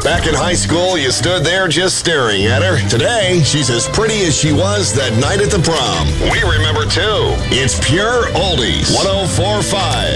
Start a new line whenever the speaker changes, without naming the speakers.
Back in high school, you stood there just staring at her. Today, she's as pretty as she was that night at the prom. We remember, too. It's Pure Oldies. 104.5.